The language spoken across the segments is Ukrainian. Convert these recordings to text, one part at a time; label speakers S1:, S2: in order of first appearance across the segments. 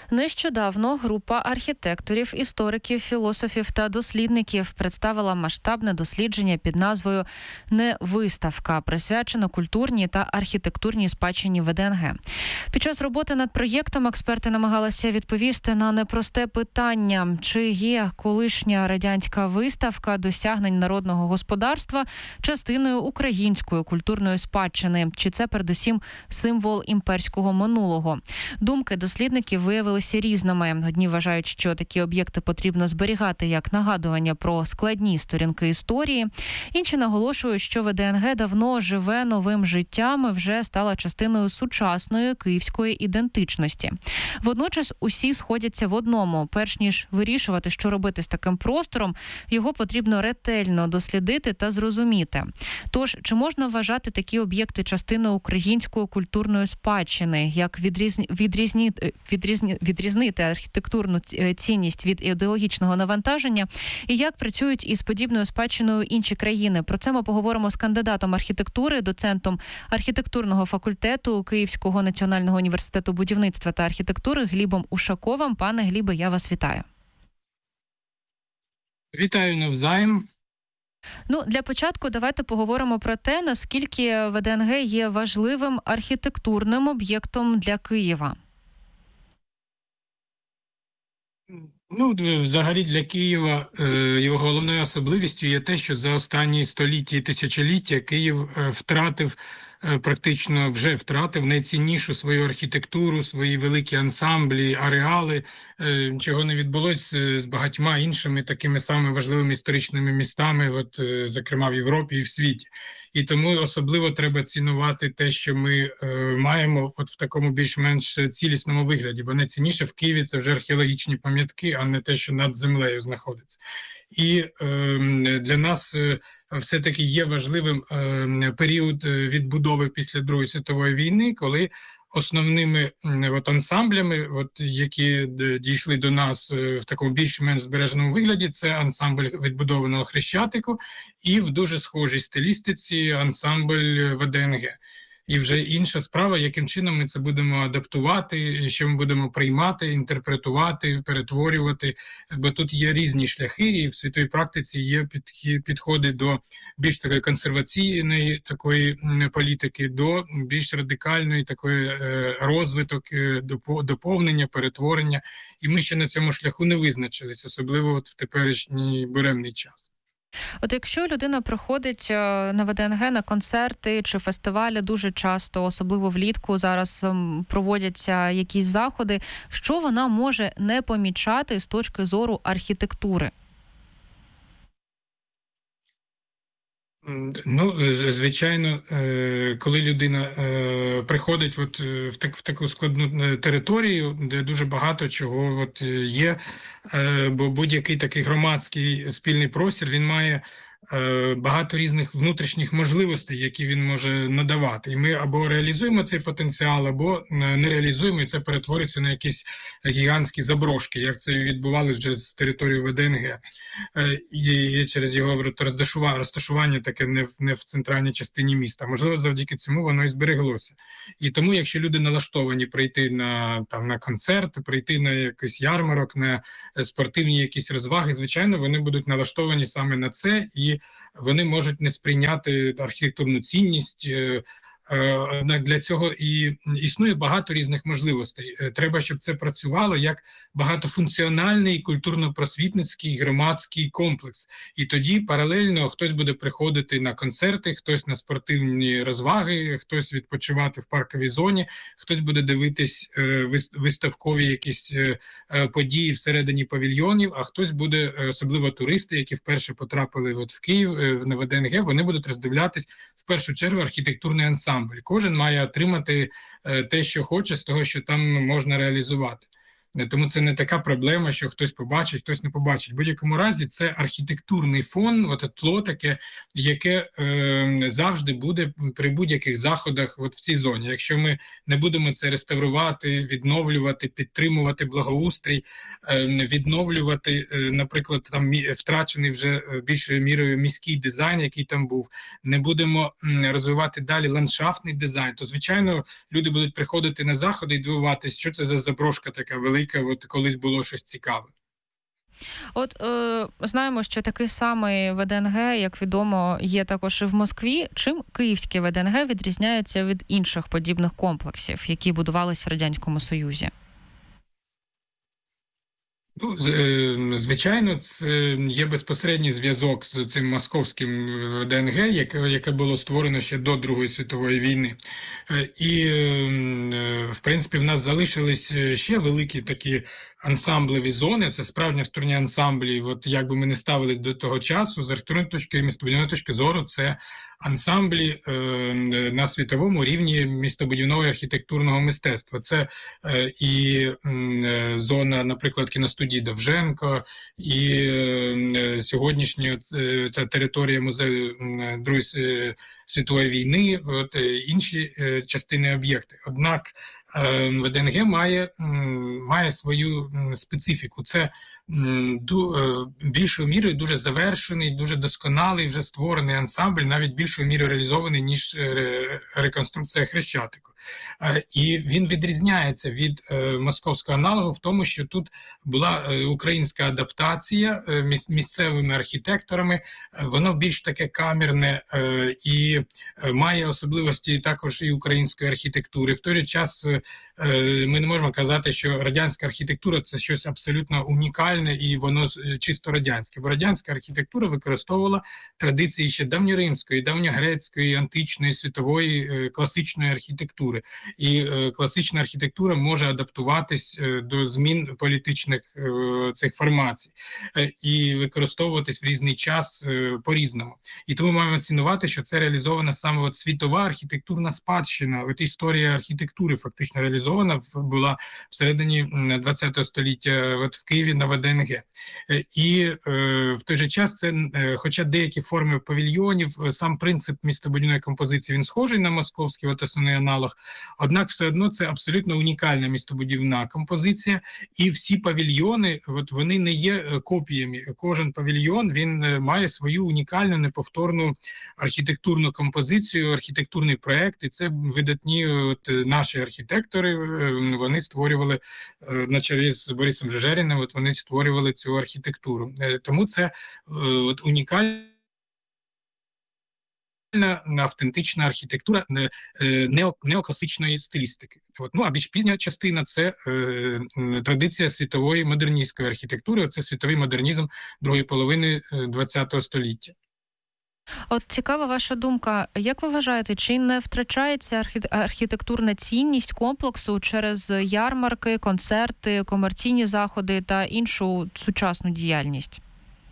S1: Нещодавно група архітекторів, істориків, філософів та дослідників представила масштабне дослідження під назвою «Не виставка», присвячено культурній та архітектурній спадщині ВДНГ. Під час роботи над проєктом експерти намагалися відповісти на непросте питання, чи є колишня радянська виставка досягнень народного господарства частиною української культурної спадщини, чи це передусім символ імперського минулого. Думки дослідників виявилися різними. Одні вважають, що такі об'єкти потрібно зберігати як нагадування про складні сторінки історії. Інші наголошують, що ВДНГ давно живе новим життям і вже стала частиною сучасної київської ідентичності. Водночас усі сходяться в одному. Перш ніж вирішувати, що робити з таким простором, його потрібно ретельно дослідити та зрозуміти. Тож, чи можна вважати такі об'єкти частиною української культурної спадщини? Як відрізнити архітектурну цінність від ідеологічного навантаження? І як працюють із подібною спадщиною інші країни? Про це ми поговоримо з кандидатом архітектури, доцентом архітектурного факультету Київського національного університету будівництва та архітектури Глібом Ушаковим. Пане Глібе, я вас вітаю.
S2: Вітаю навзаєм.
S1: Для початку давайте поговоримо про те, наскільки ВДНГ є важливим архітектурним об'єктом для Києва.
S2: Взагалі для Києва його головною особливістю є те, що за останні століття і тисячоліття Київ вже втратив найціннішу свою архітектуру, свої великі ансамблі, ареали, чого не відбулося з багатьма іншими такими самими важливими історичними містами, зокрема в Європі і в світі. І тому особливо треба цінувати те, що ми маємо в такому більш-менш цілісному вигляді, бо найцінніше в Києві це вже археологічні пам'ятки, а не те, що над землею знаходиться. І для нас все-таки є важливим період відбудови після Другої світової війни, коли основними ансамблями, які дійшли до нас в такому більш-менш збереженому вигляді, це ансамбль відбудованого Хрещатику і в дуже схожій стилістиці ансамбль ВДНГ. І вже інша справа, яким чином ми це будемо адаптувати, що ми будемо приймати, інтерпретувати, перетворювати, бо тут є різні шляхи, і в світовій практиці є підходи до більш такої консерваційної такої політики, до більш радикальної такої розвиток, доповнення, перетворення. І ми ще на цьому шляху не визначились, особливо в теперішній буремний час.
S1: Якщо людина приходить на ВДНГ на концерти чи фестивалі, дуже часто, особливо влітку, зараз проводяться якісь заходи, що вона може не помічати з точки зору архітектури?
S2: Звичайно, коли людина приходить в таку складну територію, де дуже багато чого є, бо будь-який такий громадський спільний простір, він має багато різних внутрішніх можливостей, які він може надавати. І ми або реалізуємо цей потенціал, або не реалізуємо, і це перетворюється на якісь гігантські заброшки, як це відбувалося вже з території ВДНГ. І через його розташування таке не в центральній частині міста. Можливо, завдяки цьому воно і збереглося. І тому, якщо люди налаштовані прийти на концерт, прийти на якийсь ярмарок, на спортивні якісь розваги, звичайно, вони будуть налаштовані саме на це, і вони можуть не сприйняти архітектурну цінність. Для цього і існує багато різних можливостей. Треба, щоб це працювало як багатофункціональний культурно-просвітницький громадський комплекс. І тоді паралельно хтось буде приходити на концерти, хтось на спортивні розваги, хтось відпочивати в парковій зоні, хтось буде дивитись виставкові якісь події всередині павільйонів, а хтось буде, особливо туристи, які вперше потрапили в Київ, на ВДНГ, вони будуть роздивлятись в першу чергу архітектурний ансамбль. Кожен має отримати те, що хоче, з того, що там можна реалізувати. Тому це не така проблема, що хтось побачить, хтось не побачить. В будь-якому разі це архітектурний фон, тло таке, яке завжди буде при будь-яких заходах в цій зоні. Якщо ми не будемо це реставрувати, відновлювати, підтримувати благоустрій, відновлювати, наприклад, там втрачений вже більшою мірою міський дизайн, який там був, не будемо розвивати далі ландшафтний дизайн, то, звичайно, люди будуть приходити на заходи і дивуватись, що це за заброшка така велика, велике, от колись було щось цікаве.
S1: От знаємо, що такий самий ВДНГ, як відомо, є також і в Москві. Чим київське ВДНГ відрізняється від інших подібних комплексів, які будувались в Радянському Союзі?
S2: Ну, звичайно, це є безпосередній зв'язок з цим московським ДНГ, яке було створено ще до Другої світової війни. І, в принципі, в нас залишились ще великі такі ансамблеві зони, це справжні архітектурні ансамблі. От як би ми не ставились до того часу, з архітектурної точки і містобудівної точки зору, це ансамблі на світовому рівні містобудівного і архітектурного мистецтва. Це і зона, наприклад, кіностудії Довженко, і сьогоднішня ця територія музею Другої світової війни, от, інші частини об'єкти. Однак ВДНГ має свою специфіку. Це більшою мірою дуже завершений, дуже досконалий, вже створений ансамбль, навіть більшою мірою реалізований, ніж реконструкція Хрещатику. І він відрізняється від московського аналогу в тому, що тут була українська адаптація місцевими архітекторами, воно більш таке камерне і має особливості також і української архітектури. В той же час ми не можемо казати, що радянська архітектура – це щось абсолютно унікальне і воно чисто радянське. Бо радянська архітектура використовувала традиції ще давньоримської, давньогрецької, античної, світової, класичної архітектури. І класична архітектура може адаптуватись до змін політичних цих формацій і використовуватись в різний час по-різному. І тому маємо цінувати, що це реалізована саме от світова архітектурна спадщина. От історія архітектури фактично реалізована була всередині ХХ століття от в Києві на ВДНГ. І в той же час це, хоча деякі форми павільйонів, сам принцип містобудівної композиції, він схожий на московський, от основний аналог, однак все одно це абсолютно унікальна містобудівна композиція, і всі павільйони, от вони не є копіями. Кожен павільйон, він має свою унікальну, неповторну архітектурну композицію, архітектурний проект, і це видатні от наші архітектори, вони створювали на чолі з Борисом Жежеріним, от вони створювали цю архітектуру. Тому це от унікальна автентична архітектура неокласичної стилістики. От. Ну, а більш пізня частина – це традиція світової модерністської архітектури, це світовий модернізм другої половини ХХ століття.
S1: От цікава ваша думка. Як ви вважаєте, чи не втрачається архітектурна цінність комплексу через ярмарки, концерти, комерційні заходи та іншу сучасну діяльність?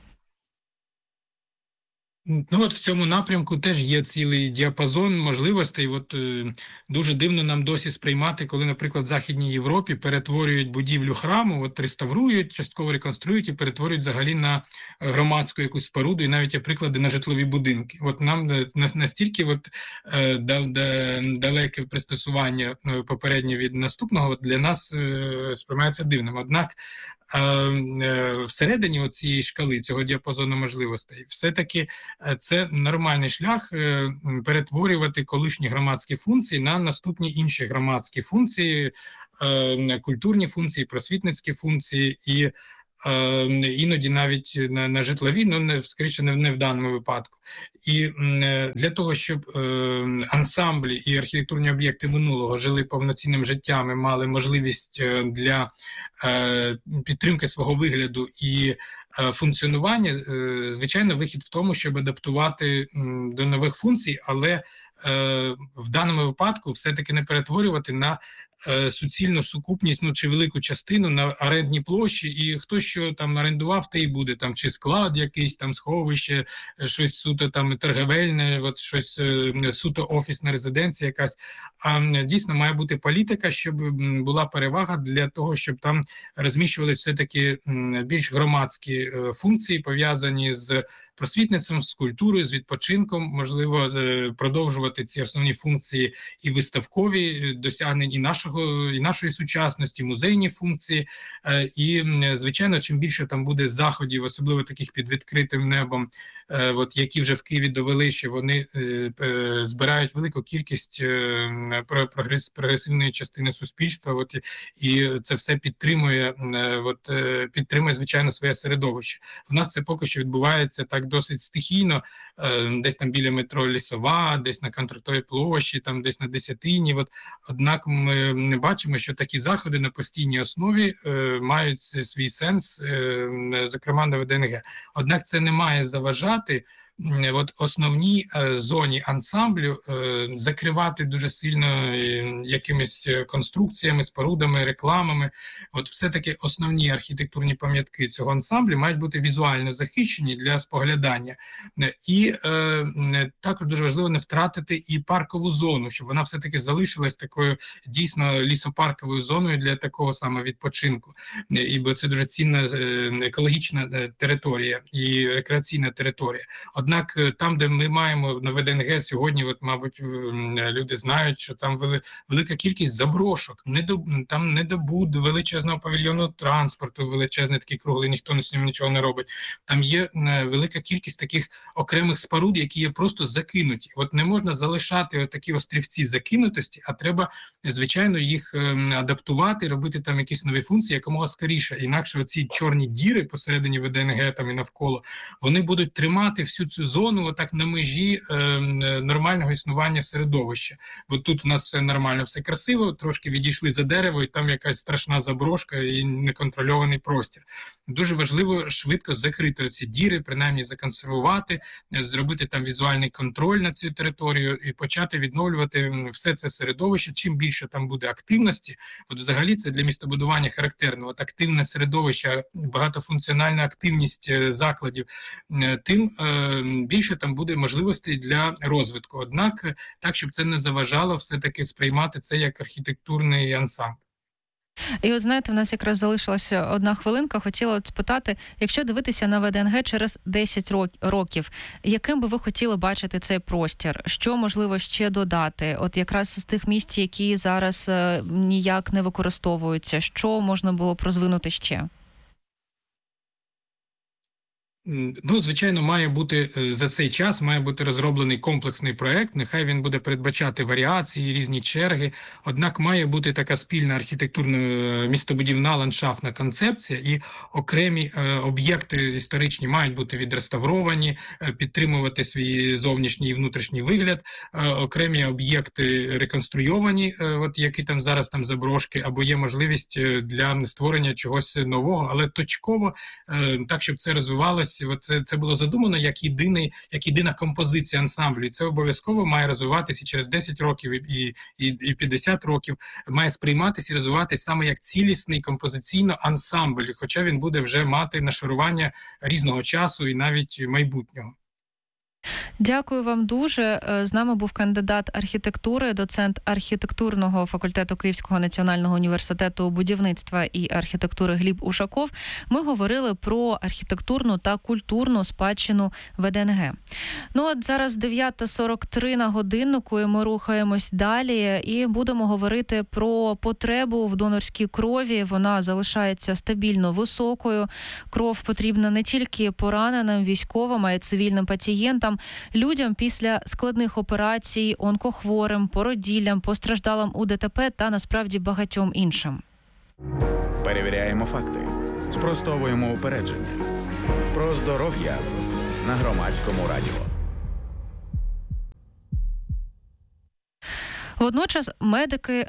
S2: Ну, от в цьому напрямку теж є цілий діапазон можливостей. От дуже дивно нам досі сприймати, коли, наприклад, в Західній Європі перетворюють будівлю храму, от реставрують, частково реконструюють і перетворюють взагалі на громадську якусь споруду, і навіть є приклади на житлові будинки. От нам настільки от далеке пристосування попереднє від наступного для нас сприймається дивним. Однак всередині цієї шкали, цього діапазону можливостей, все-таки це нормальний шлях перетворювати колишні громадські функції на наступні інші громадські функції, культурні функції, просвітницькі функції і іноді навіть на житлові, але скоріше не в даному випадку. І для того, щоб ансамблі і архітектурні об'єкти минулого жили повноцінним життям і мали можливість для підтримки свого вигляду і функціонування, звичайно, вихід в тому, щоб адаптувати до нових функцій, але в даному випадку все-таки не перетворювати на суцільну сукупність, ну, чи велику частину на орендні площі, і хто що там орендував, те і буде, там, чи склад якийсь, там, сховище, щось суто там торговельне, от щось суто офісна резиденція якась. А дійсно має бути політика, щоб була перевага для того, щоб там розміщувалися все-таки більш громадські функції, пов'язані з просвітництвом, з культурою, з відпочинком, можливо, продовжувати ці основні функції і виставкові досягнень і нашої сучасності, музейні функції. І, звичайно, чим більше там буде заходів, особливо таких під відкритим небом, які вже в Києві довели, що вони збирають велику кількість прогресивної частини суспільства, і це все підтримує, звичайно, своє середовище. В нас це поки що відбувається так досить стихійно, десь там біля метро Лісова, десь на Контрактовій площі, там десь на Десятині. Однак ми не бачимо, що такі заходи на постійній основі мають свій сенс, зокрема на ВДНГ. Однак це не має заважати основній зоні ансамблю закривати дуже сильно якимись конструкціями, спорудами, рекламами. Все-таки основні архітектурні пам'ятки цього ансамблю мають бути візуально захищені для споглядання. І також дуже важливо не втратити і паркову зону, щоб вона все-таки залишилась такою дійсно лісопарковою зоною для такого саме відпочинку. Бо це дуже цінна екологічна територія і рекреаційна територія. Однак там, де ми маємо на ВДНГ сьогодні, мабуть, люди знають, що там велика кількість заброшок, там недобуд величезного павільйонного транспорту, величезний такий круглий, ніхто з ним нічого не робить. Там є велика кількість таких окремих споруд, які є просто закинуті. Не можна залишати такі острівці закинутості, а треба, звичайно, їх адаптувати, робити там якісь нові функції якомога скоріше. Інакше оці чорні діри посередині ВДНГ там і навколо, вони будуть тримати всю цю зону на межі нормального існування середовища. Бо тут в нас все нормально, все красиво, трошки відійшли за дерево, і там якась страшна заброшка і неконтрольований простір. Дуже важливо швидко закрити оці діри, принаймні законсервувати, зробити там візуальний контроль на цю територію і почати відновлювати все це середовище. Чим більше там буде активності, взагалі це для містобудування характерно. Активне середовище, багатофункціональна активність закладів, тим більше там буде можливостей для розвитку. Однак, так, щоб це не заважало все-таки сприймати це як архітектурний ансамбль.
S1: І знаєте, в нас якраз залишилася одна хвилинка. Хотіла спитати, якщо дивитися на ВДНГ через 10 років, яким би ви хотіли бачити цей простір? Що, можливо, ще додати? Якраз з тих місць, які зараз ніяк не використовуються, що можна було б розвинути ще?
S2: Звичайно, має бути за цей час розроблений комплексний проект, нехай він буде передбачати варіації, різні черги, однак має бути така спільна архітектурна містобудівна ландшафтна концепція, і окремі об'єкти історичні мають бути відреставровані, підтримувати свій зовнішній і внутрішній вигляд, окремі об'єкти реконструйовані, які там зараз заброшки, або є можливість для створення чогось нового, але точково, так, щоб це розвивалося. Це було задумано як єдина композиція ансамблю. І це обов'язково має розвиватися через 10 років і 50 років. Має сприйматися і розвиватися саме як цілісний композиційно ансамбль, хоча він буде вже мати нашарування різного часу і навіть майбутнього.
S1: Дякую вам дуже. З нами був кандидат архітектури, доцент архітектурного факультету Київського національного університету будівництва і архітектури Гліб Ушаков. Ми говорили про архітектурну та культурну спадщину ВДНГ. Зараз 9:43 на годиннику, і ми рухаємось далі і будемо говорити про потребу в донорській крові. Вона залишається стабільно високою. Кров потрібна не тільки пораненим військовим, а й цивільним пацієнтам, людям після складних операцій, онкохворим, породіллям, постраждалим у ДТП та, насправді, багатьом іншим.
S3: Перевіряємо факти. Спростовуємо упередження. Про здоров'я на Громадському радіо.
S1: Водночас медики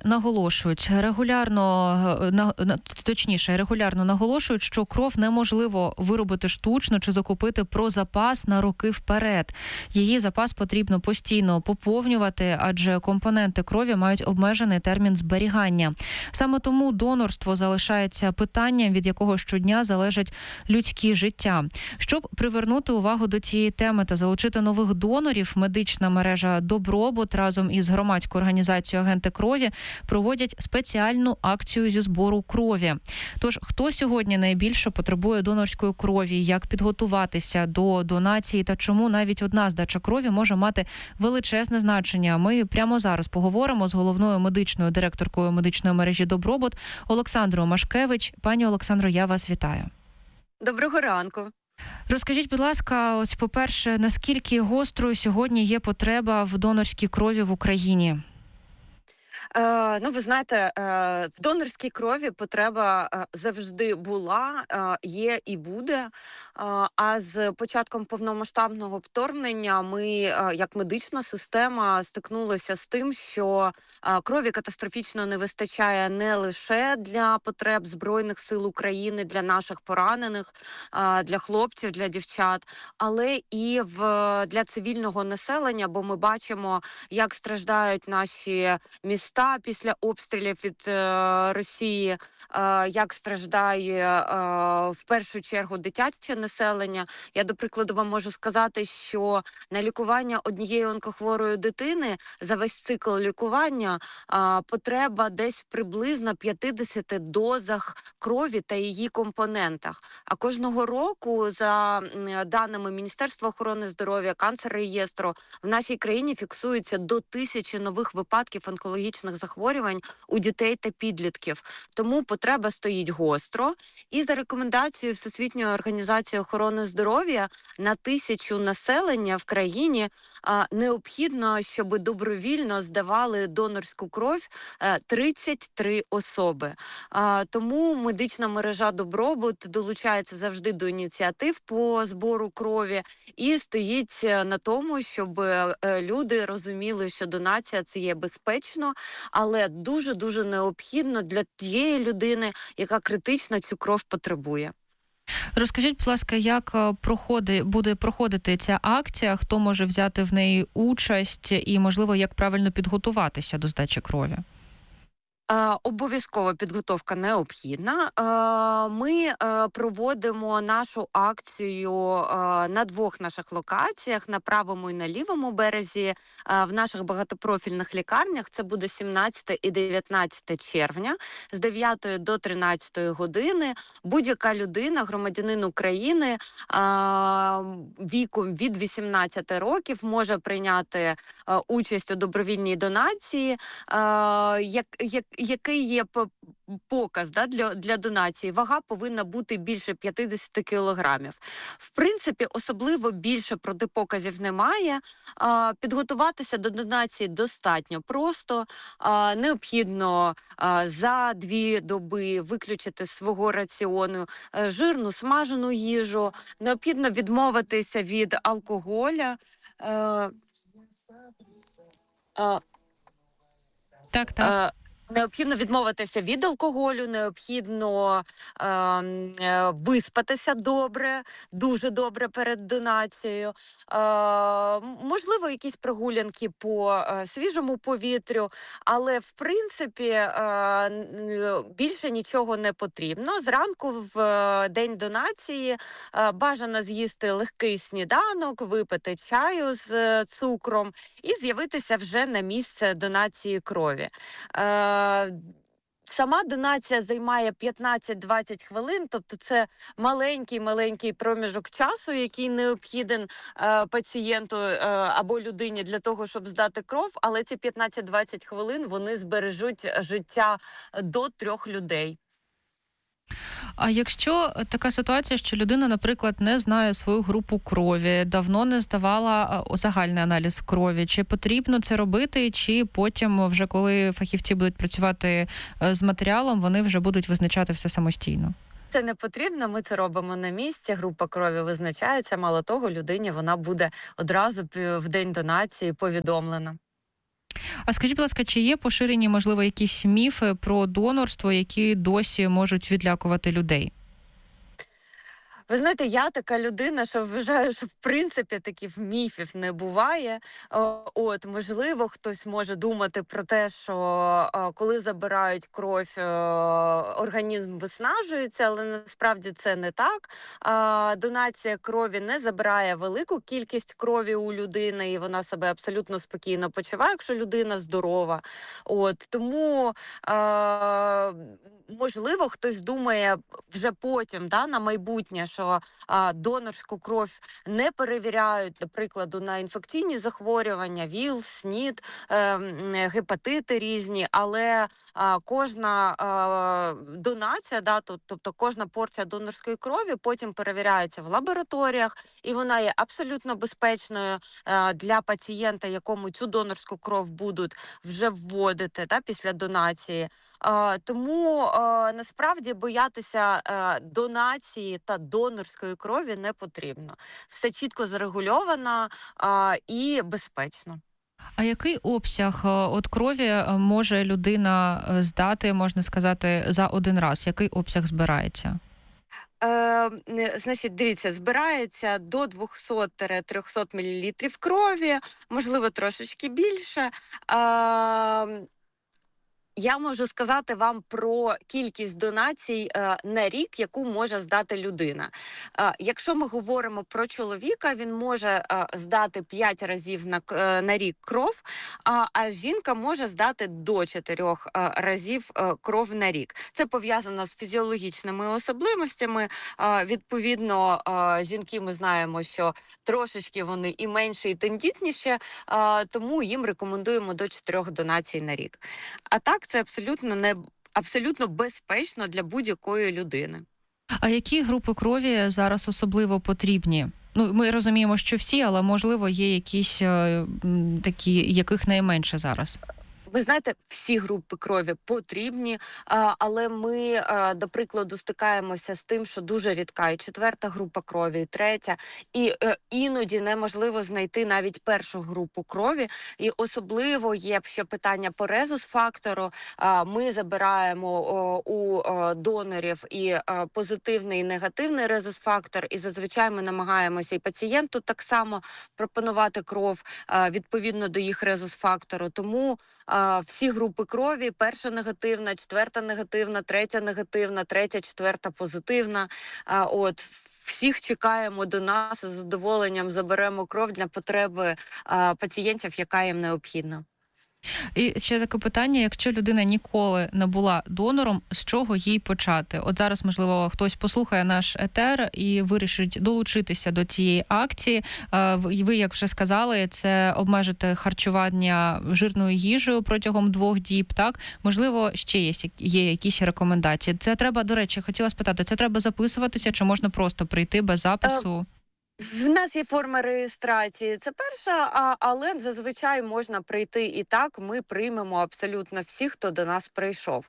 S1: регулярно наголошують, що кров неможливо виробити штучно чи закупити про запас на роки вперед. Її запас потрібно постійно поповнювати, адже компоненти крові мають обмежений термін зберігання. Саме тому донорство залишається питанням, від якого щодня залежать людські життя. Щоб привернути увагу до цієї теми та залучити нових донорів, медична мережа «Добробут» разом із громадською організацією організацію «Агенти крові» проводять спеціальну акцію зі збору крові. Тож, хто сьогодні найбільше потребує донорської крові, як підготуватися до донації та чому навіть одна здача крові може мати величезне значення, ми прямо зараз поговоримо з головною медичною директоркою медичної мережі «Добробут» Олександрою Машкевич. Пані Олександро, я вас вітаю.
S4: Доброго ранку.
S1: Розкажіть, будь ласка, ось, по-перше, наскільки гострою сьогодні є потреба в донорській крові в Україні?
S4: Ви знаєте, в донорській крові потреба завжди була, є і буде. А з початком повномасштабного вторгнення ми, як медична система, стикнулися з тим, що крові катастрофічно не вистачає не лише для потреб Збройних сил України, для наших поранених, для хлопців, для дівчат, але і для цивільного населення, бо ми бачимо, як страждають наші міста після обстрілів від Росії, як страждає в першу чергу дитяче населення. Я, до прикладу, вам можу сказати, що на лікування однієї онкохворої дитини за весь цикл лікування потреба десь приблизно 50 дозах крові та її компонентах. А кожного року, за даними Міністерства охорони здоров'я, Канцреєстру, в нашій країні фіксується до 1000 нових випадків онкологічних захворювань у дітей та підлітків. Тому потреба стоїть гостро. І за рекомендацією Всесвітньої організації охорони здоров'я на 1000 населення в країні необхідно, щоб добровільно здавали донорську кров 33 особи. Тому медична мережа «Добробут» долучається завжди до ініціатив по збору крові і стоїть на тому, щоб люди розуміли, що донація – це є безпечно, але дуже-дуже необхідно для тієї людини, яка критично цю кров потребує.
S1: Розкажіть, будь ласка, як буде проходити ця акція, хто може взяти в неї участь і, можливо, як правильно підготуватися до здачі крові?
S4: Обов'язкова підготовка необхідна. Ми проводимо нашу акцію на 2 наших локаціях, на правому і на лівому березі, в наших багатопрофільних лікарнях. Це буде 17 і 19 червня з 9 до 13 години. Будь-яка людина, громадянин України віком від 18 років може прийняти участь у добровільній донації, який є показ для донації. Вага повинна бути більше 50 кілограмів. В принципі, особливо більше протипоказів немає. Підготуватися до донації достатньо просто. Необхідно за 2 доби виключити з свого раціону жирну, смажену їжу. Необхідно відмовитися від алкоголя.
S1: Так.
S4: Необхідно відмовитися від алкоголю, необхідно виспатися добре, дуже добре перед донацією. Можливо, якісь прогулянки по свіжому повітрю, але, в принципі, більше нічого не потрібно. Зранку в день донації бажано з'їсти легкий сніданок, випити чаю з цукром і з'явитися вже на місце донації крові. Сама донація займає 15-20 хвилин, тобто це маленький проміжок часу, який необхіден пацієнту або людині для того, щоб здати кров, але ці 15-20 хвилин вони збережуть життя до 3 людей.
S1: А якщо така ситуація, що людина, наприклад, не знає свою групу крові, давно не здавала загальний аналіз крові, чи потрібно це робити, чи потім, вже коли фахівці будуть працювати з матеріалом, вони вже будуть визначати все самостійно?
S4: Це не потрібно, ми це робимо на місці, група крові визначається, мало того, людині вона буде одразу в день донації повідомлена.
S1: А скажіть, будь ласка, чи є поширені, можливо, якісь міфи про донорство, які досі можуть відлякувати людей?
S4: Ви знаєте, я така людина, що вважаю, що в принципі таких міфів не буває. Можливо, хтось може думати про те, що коли забирають кров, організм виснажується, але насправді це не так. Донація крові не забирає велику кількість крові у людини, і вона себе абсолютно спокійно почуває, якщо людина здорова. Тому можливо, хтось думає вже потім, на майбутнє, що донорську кров не перевіряють, до прикладу, на інфекційні захворювання, ВІЛ, СНІД, гепатити різні, але кожна донація, тобто кожна порція донорської крові потім перевіряється в лабораторіях, і вона є абсолютно безпечною для пацієнта, якому цю донорську кров будуть вже вводити після донації. Тому насправді боятися донації та донорської крові не потрібно. Все чітко зарегульовано і безпечно.
S1: А який обсяг крові може людина здати, можна сказати, за один раз? Який обсяг збирається?
S4: Значить, дивіться, збирається до 200-300 мл крові, можливо, трошечки більше. Я можу сказати вам про кількість донацій на рік, яку може здати людина. Якщо ми говоримо про чоловіка, він може здати 5 разів на рік кров, а жінка може здати до 4 разів кров на рік. Це пов'язано з фізіологічними особливостями. Відповідно, жінки ми знаємо, що трошечки вони і менші, і тендітніші, тому їм рекомендуємо до 4 донацій на рік. А так, це абсолютно безпечно для будь-якої людини.
S1: А які групи крові зараз особливо потрібні? Ми розуміємо, що всі, але, можливо, є якісь такі, яких найменше зараз?
S4: Ви знаєте, всі групи крові потрібні, але ми, до прикладу, стикаємося з тим, що дуже рідка і 4-та група крові, і 3-я, і іноді неможливо знайти навіть 1-шу групу крові, і особливо є ще питання по резус-фактору. Ми забираємо у донорів і позитивний, і негативний резус-фактор, і зазвичай ми намагаємося і пацієнту так само пропонувати кров відповідно до їх резус-фактору, тому всі групи крові, 1-ша негативна, 4-та негативна, 3-я негативна, 3-я, 4-та позитивна. Всіх чекаємо до нас, з задоволенням заберемо кров для потреби пацієнтів, яка їм необхідна.
S1: І ще таке питання, якщо людина ніколи не була донором, з чого їй почати? От зараз, можливо, хтось послухає наш етер і вирішить долучитися до цієї акції. Ви, як вже сказали, це обмежити харчування жирною їжею протягом 2 діб, так? Можливо, ще є якісь рекомендації. Це треба, до речі, хотіла спитати, це треба записуватися, чи можна просто прийти без запису?
S4: В нас є форма реєстрації, це перша, але зазвичай можна прийти і так, ми приймемо абсолютно всіх, хто до нас прийшов.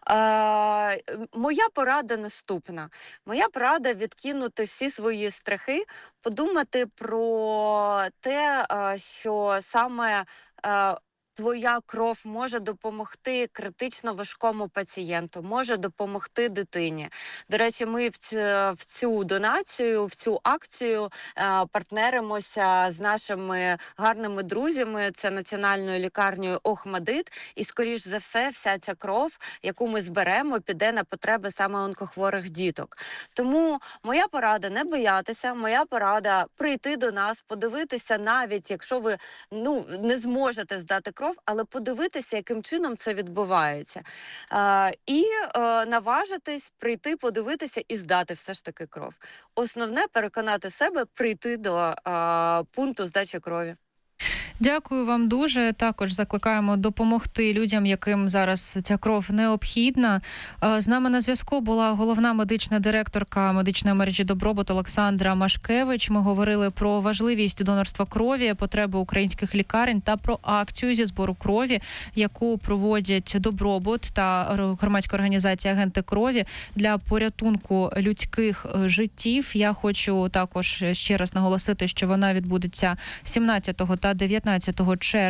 S4: Моя порада наступна. Моя порада відкинути всі свої страхи, подумати про те, що саме твоя кров може допомогти критично важкому пацієнту, може допомогти дитині. До речі, ми в цю донацію, в цю акцію партнеримося з нашими гарними друзями, це Національною лікарнею ОХМАДИТ, і, скоріш за все, вся ця кров, яку ми зберемо, піде на потреби саме онкохворих діток. Тому моя порада – не боятися, моя порада – прийти до нас, подивитися, навіть якщо ви не зможете здати кров, але подивитися, яким чином це відбувається. І наважитись, прийти, подивитися і здати все ж таки кров. Основне – переконати себе прийти до пункту здачі крові.
S1: Дякую вам дуже. Також закликаємо допомогти людям, яким зараз ця кров необхідна. З нами на зв'язку була головна медична директорка медичної мережі «Добробут» Олександра Машкевич. Ми говорили про важливість донорства крові, потреби українських лікарень та про акцію зі збору крові, яку проводять «Добробут» та громадська організація «Агенти крові» для порятунку людських життів. Я хочу також ще раз наголосити, що вона відбудеться 17 та 19 червня